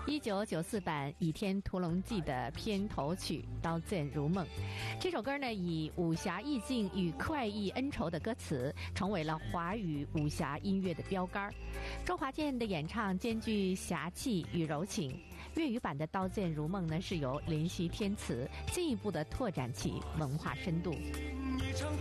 1994版《倚天屠龙记》的片头曲《刀剑如梦》。这首歌呢，以武侠意境与快意恩仇的歌词，成为了华语武侠音乐的标杆。周华健的演唱兼具侠气与柔情。粤语版的《刀剑如梦》呢，是由林夕填词，进一步的拓展其文化深度。